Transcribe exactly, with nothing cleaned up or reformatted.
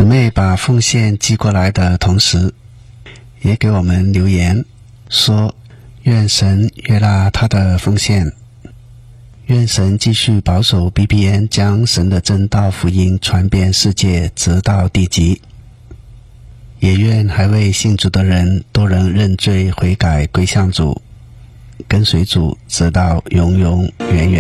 姊妹把奉献寄过来的同时，也给我们留言说，愿神悦纳他的奉献，愿神继续保守 B B N 将神的真道福音传遍世界，直到地极。也愿还未信主的人都能认罪悔改，归向主，跟随主直到永永远远。